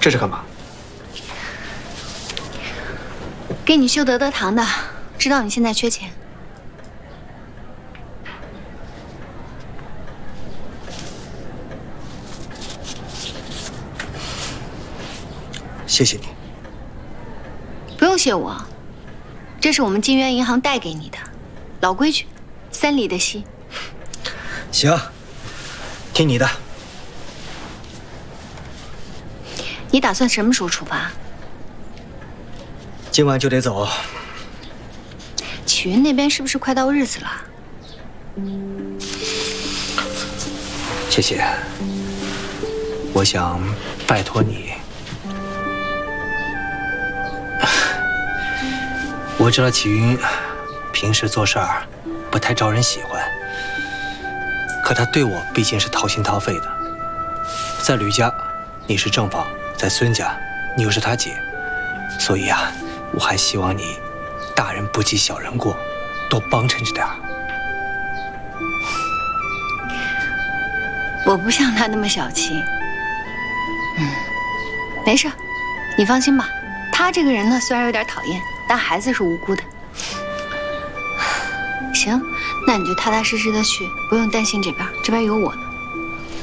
这是干嘛？ 给你修德德堂的，知道你现在缺钱。 谢谢你。 不用谢我，这是我们金源银行贷给你的，老规矩，3厘的息。 行，听你的。 你打算什么时候出发？ 今晚就得走。 启云那边是不是快到日子了？ 谢谢。我想拜托你。我知道启云平时做事儿不太招人喜欢，可他对我毕竟是掏心掏肺的。在吕家，你是正房；在孙家，你又是他姐，所以啊，我还希望你大人不计小人过，多帮衬着点儿。 我不像他那么小气。没事，你放心吧。他这个人呢，虽然有点讨厌，但孩子是无辜的。行，那你就踏踏实实的去，不用担心这边有我呢。